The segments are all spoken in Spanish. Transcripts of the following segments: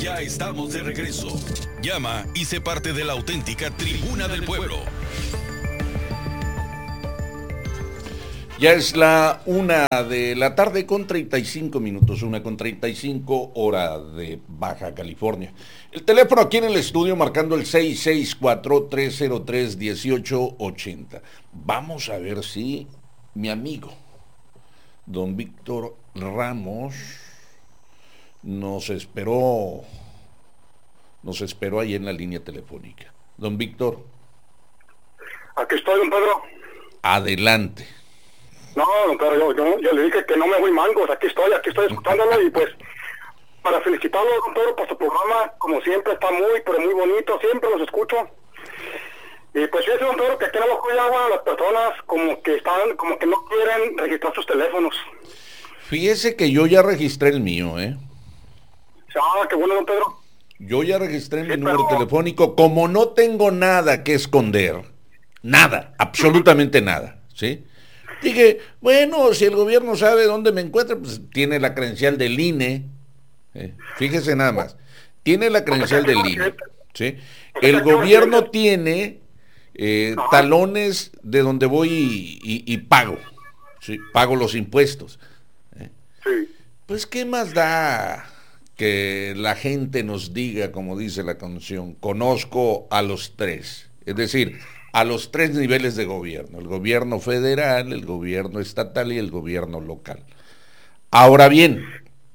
Ya estamos de regreso. Llama y sé parte de la auténtica Tribuna del Pueblo. Ya es la 1:35 con 1:35 hora de Baja California. El teléfono aquí en el estudio marcando el 664-303-1880. Vamos a ver si mi amigo, don Víctor Ramos, nos esperó ahí en la línea telefónica. Don Víctor. Aquí estoy, don Pedro. Adelante. No, don Pedro, yo le dije que no me voy mangos, aquí estoy escuchándolo y pues para felicitarlo, don Pedro, por su programa, como siempre está pero muy bonito, siempre los escucho. Y pues fíjese, don Pedro, que aquí en Abajo de Agua las personas como que no quieren registrar sus teléfonos. Fíjese que yo ya registré el mío, Ah, qué bueno, don Pedro. Yo ya registré mi número telefónico, como no tengo nada que esconder, nada, absolutamente nada, ¿sí? Dije, bueno, si el gobierno sabe dónde me encuentro, pues tiene la credencial del INE, fíjese nada más, tiene la credencial del INE, ¿sí? El gobierno tiene talones de donde voy y pago, ¿sí? Pago los impuestos. Pues, ¿qué más da que la gente nos diga, como dice la canción, conozco a los tres? Es decir, a los tres niveles de gobierno, el gobierno federal, el gobierno estatal y el gobierno local. Ahora bien,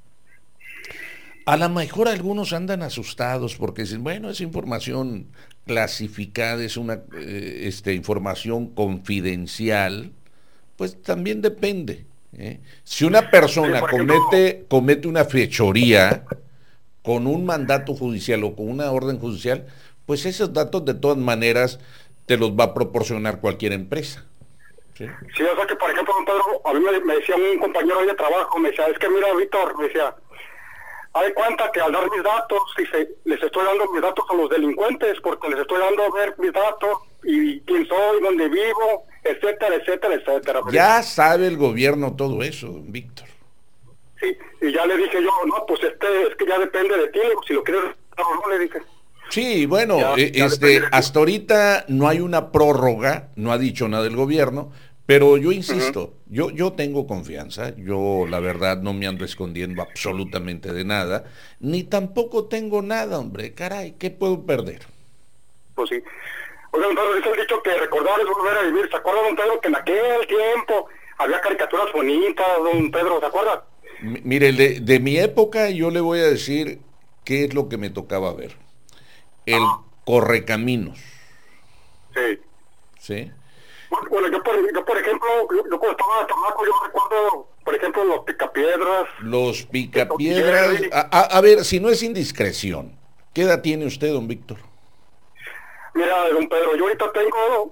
a lo mejor algunos andan asustados porque dicen, bueno, es información clasificada, es una información confidencial, pues también depende. Si una persona comete una fechoría con un mandato judicial o con una orden judicial, pues esos datos de todas maneras te los va a proporcionar cualquier empresa. Sí, o sea que, por ejemplo, don Pedro, a mí me decía un compañero de trabajo, me decía, es que mira, Víctor, me decía, hay cuenta que al dar mis datos, les estoy dando mis datos a los delincuentes, porque les estoy dando a ver mis datos, y quién soy, dónde vivo, etcétera, etcétera, etcétera. Ya sabe el gobierno todo eso, don Víctor. Sí, y ya le dije yo, no, pues es que ya depende de ti, si lo quieres, no, le dije. Sí, bueno, hasta ahorita no hay una prórroga, no ha dicho nada el gobierno, pero yo insisto, yo tengo confianza, yo la verdad no me ando escondiendo absolutamente de nada, ni tampoco tengo nada, hombre, caray, ¿qué puedo perder? Pues sí. Oiga, don Pedro, dice el dicho que recordar es volver a vivir. ¿Se acuerda, don Pedro, que en aquel tiempo había caricaturas bonitas, don Pedro, ¿se acuerda? Mire, de mi época yo le voy a decir qué es lo que me tocaba ver. El Correcaminos. Sí. ¿Sí? Bueno, yo por ejemplo, yo cuando estaba chamaco, yo recuerdo, por ejemplo, los Picapiedras. Los Picapiedras. A ver, si no es indiscreción, ¿qué edad tiene usted, don Víctor? Mira, don Pedro, yo ahorita tengo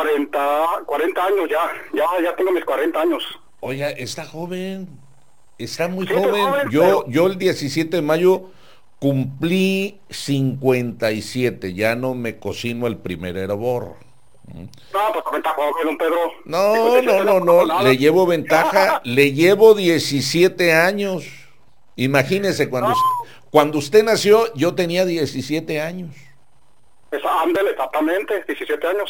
40 años ya tengo mis 40 años. Oiga, está joven, está muy Sí, joven. Yo el 17 de mayo cumplí 57, ya no me cocino el primer hervor. No, pues también está joven, don Pedro. No, le llevo ventaja, le llevo 17 años. Imagínese, cuando usted nació, yo tenía 17 años. Ándale, exactamente, 17 años,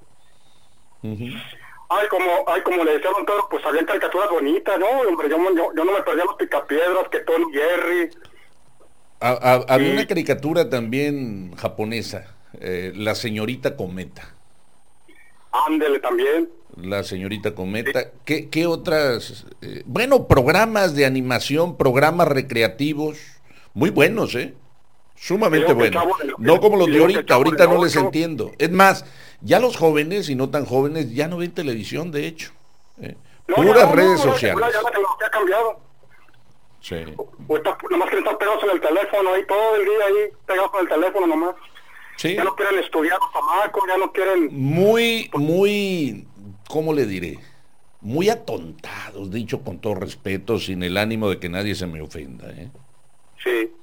como le decía don Pedro, pues había caricaturas bonitas, ¿no? Hombre, yo no me perdía los Picapiedras, que Tom y Jerry. Había una caricatura también japonesa, la señorita Cometa. Ándale también. La señorita Cometa. Sí. ¿Qué otras? Programas de animación, programas recreativos, muy buenos, sumamente buenos. No como los de ahorita no les entiendo. Es más, ya los jóvenes y no tan jóvenes ya no ven televisión, de hecho. Puras redes sociales. Ya ha cambiado. Sí. Nomás quieren estar pegados en el teléfono ahí todo el día ahí pegados en el teléfono nomás. Sí. Ya no quieren estudiar los chamacos, ya no quieren... Muy, ¿cómo le diré? Muy atontados, dicho con todo respeto, sin el ánimo de que nadie se me ofenda, Sí.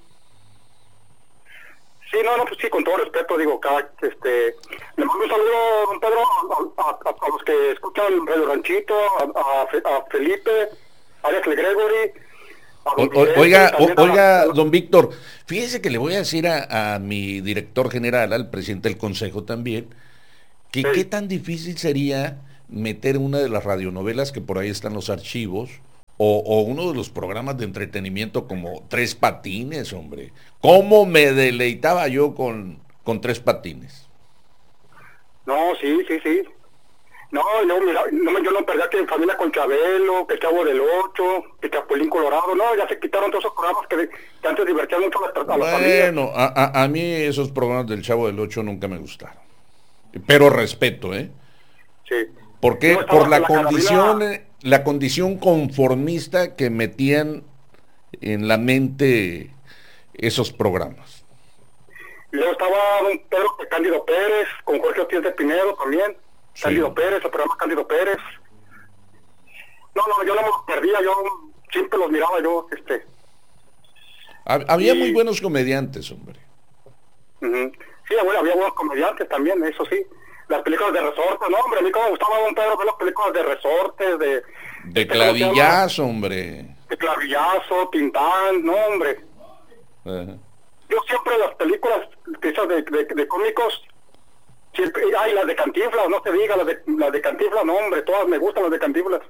Sí, pues sí, con todo respeto, digo, le mando un saludo, don Pedro, a los que escuchan Radio Ranchito, a Felipe, a Alex Gregory, Oiga, don Víctor, fíjese que le voy a decir a mi director general, al presidente del consejo también, que qué tan difícil sería meter una de las radionovelas que por ahí están los archivos, o uno de los programas de entretenimiento como Tres Patines, hombre. ¿Cómo me deleitaba yo con Tres Patines? No, sí. No, mira, yo no perdía que En Familia con Chabelo, que Chavo del Ocho, que Chapulín Colorado, no, ya se quitaron todos esos programas que antes divertían mucho a las familias. Bueno, a mí esos programas del Chavo del Ocho nunca me gustaron. Pero respeto, ¿eh? Sí. ¿Por qué? Por la condición conformista que metían en la mente esos programas. Y luego estaba don Pedro Cándido Pérez, con Jorge Ortiz de Pinedo también. Sí. Cándido Pérez, el programa Cándido Pérez. No, yo no los perdía, yo siempre los miraba yo. Había muy buenos comediantes, hombre. Sí, bueno, había buenos comediantes también, eso sí. Las películas de resortes, no, hombre, a mí como me gustaba don Pedro ver las películas de resortes, de clavillazo, hombre. De clavillazo, Tintán, no, hombre. Yo siempre las películas esas de cómicos, siempre, las de Cantinflas, no se diga, las de Cantinflas, no, hombre, todas me gustan las de Cantinflas.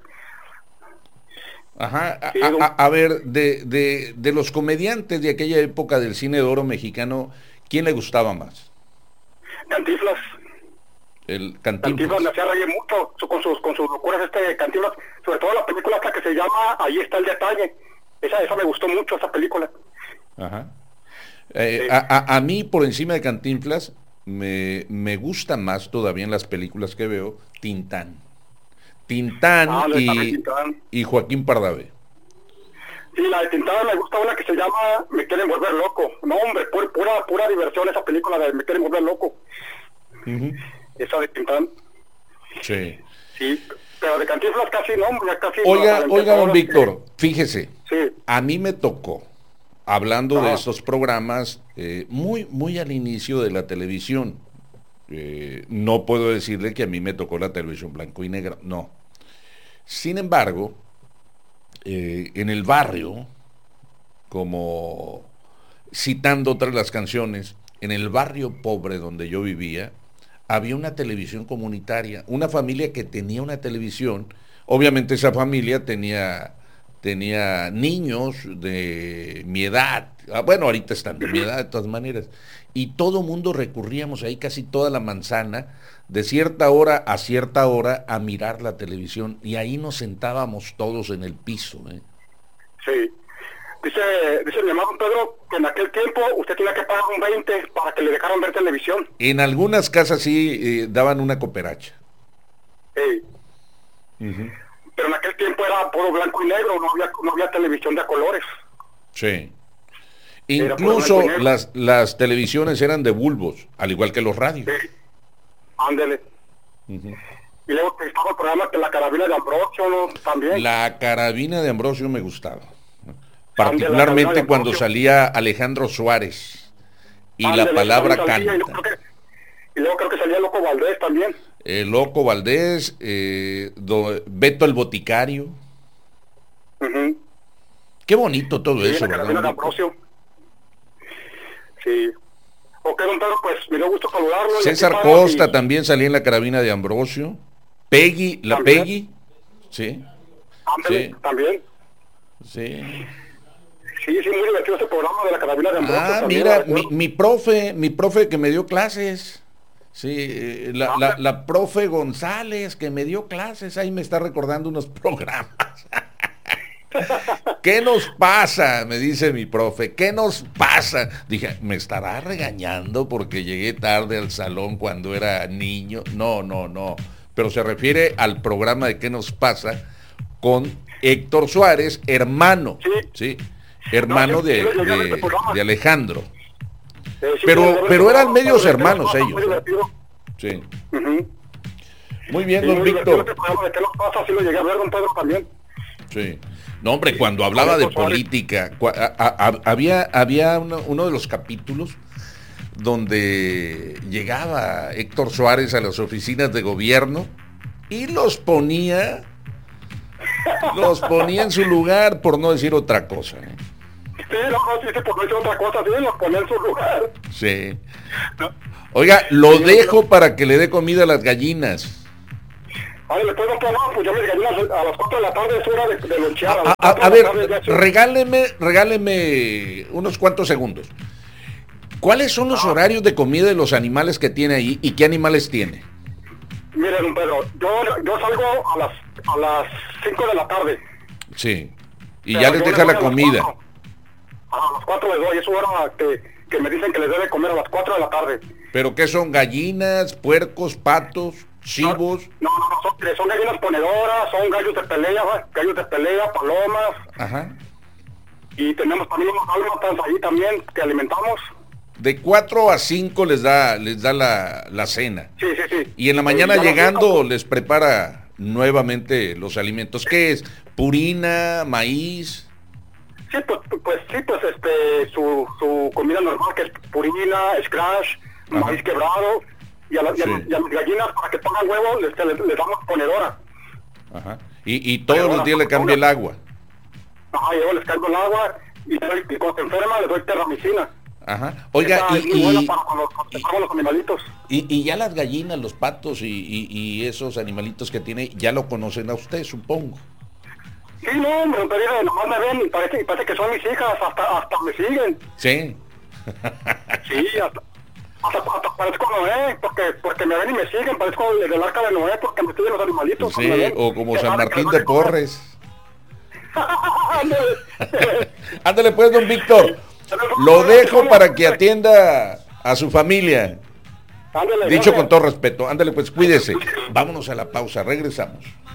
Ajá, sí, a ver, de los comediantes de aquella época del cine de oro mexicano, ¿quién le gustaba más? Cantinflas. El Cantinflas. Cantinflas me hacía reír mucho con sus locuras Cantinflas, sobre todo la película hasta que se llama Ahí está el detalle. Esa me gustó mucho, esa película. Ajá. A mí, por encima de Cantinflas, me gusta más todavía en las películas que veo, Tintán y Joaquín Pardavé. Sí, la de Tintán me gusta una que se llama Me quieren volver loco. No, hombre, pura diversión esa película de Me quieren volver loco. Esa de Tintán. Sí. Sí, pero de Cantinflas casi no, hombre, casi. Oiga, don Víctor, fíjese, sí. A mí me tocó, hablando de estos programas, muy al inicio de la televisión. No puedo decirle que a mí me tocó la televisión blanco y negro, no. Sin embargo, en el barrio, como citando otras las canciones, en el barrio pobre donde yo vivía, había una televisión comunitaria, una familia que tenía una televisión. Obviamente esa familia tenía niños de mi edad, bueno, ahorita están de mi edad de todas maneras, y todo mundo recurríamos ahí, casi toda la manzana, de cierta hora a cierta hora, a mirar la televisión, y ahí nos sentábamos todos en el piso. Sí. Dice mi hermano Pedro que en aquel tiempo usted tenía que pagar un 20 para que le dejaran ver televisión. En algunas casas sí daban una cooperacha. Sí. Pero en aquel tiempo era puro blanco y negro, no había televisión de colores. Sí. Incluso las televisiones eran de bulbos, al igual que los radios. Sí. Ándele. Y luego estaba el programa que La Carabina de Ambrosio, ¿no? También. La Carabina de Ambrosio me gustaba. Particularmente cuando salía Alejandro Suárez y la palabra canta. Y luego creo que salía Loco Valdés también. Loco Valdés, Beto el Boticario. Qué bonito todo eso, la Carabina de Ambrosio. Sí. Ok, don Pedro, pues me dio gusto saludarlo. César Costa también salía en La Carabina de Ambrosio. Peggy, la ¿también? Peggy. Sí. Sí. También. Sí. Sí, muy divertido ese programa de La Carabina de Ambrosio. Mira, mi profe que me dio clases. Sí, la profe González que me dio clases, ahí me está recordando unos programas. ¿Qué nos pasa? Me dice mi profe, ¿qué nos pasa? Dije, ¿me estará regañando porque llegué tarde al salón cuando era niño? No, pero se refiere al programa de ¿Qué nos pasa? Con Héctor Suárez, hermano, ¿sí? Hermano de Alejandro. Pero eran medios hermanos ellos. Sí. Muy bien, don Víctor. ¿Qué nos pasa? Sí lo llegué a ver, don Pedro, también. Sí. No, hombre, cuando hablaba de política, había uno de los capítulos donde llegaba Héctor Suárez a las oficinas de gobierno y los ponía Los ponía en su lugar, por no decir otra cosa. Sí, sí, por no decir otra cosa, sí, los ponía en su lugar. Sí. Oiga, lo dejo para que le dé comida a las gallinas. Ay, le puedo poner, pues yo mis gallinas a las 4 de la tarde es hora de lonchear. A ver, regáleme unos cuantos segundos. ¿Cuáles son los horarios de comida de los animales que tiene ahí y qué animales tiene? Mire, don Pedro, yo salgo a las 5 de la tarde. Sí. Y Pero ya les yo deja doy la a las comida. 4. A las 4 les doy, es hora que me dicen que les debe comer a las 4 de la tarde. ¿Pero qué son? ¿Gallinas, puercos, patos, chivos? No, son gallinas ponedoras, son gallos de pelea, palomas. Ajá. Y tenemos también unos dálmatas ahí también que alimentamos. De 4 a 5 les da la cena. Sí. Y en la mañana llegando les prepara nuevamente los alimentos. ¿Qué es? ¿Purina, maíz? Sí, pues su comida normal, que es purina, scratch, maíz quebrado. Y a las gallinas, para que pongan huevo, les damos ponedora. Ajá. Y todos los días le cambia el agua. Ajá, yo les cargo el agua y cuando se enferma le doy terramicina. Ajá. Oiga, bueno para cuando los animalitos. Y ya las gallinas, los patos y esos animalitos que tiene, ya lo conocen a usted, supongo. Sí, no, hombre, pero nomás me ven y parece que son mis hijas, hasta me siguen. Sí. Sí, hasta parezco Noé, porque me ven y me siguen, parezco del arca de Noé, porque me siguen los animalitos. Sí, o como San Martín de Porres. Ándale pues, don Víctor. Lo dejo para que atienda a su familia. Ándale, Dicho con todo respeto. Ándale pues, cuídese. Vámonos a la pausa, regresamos.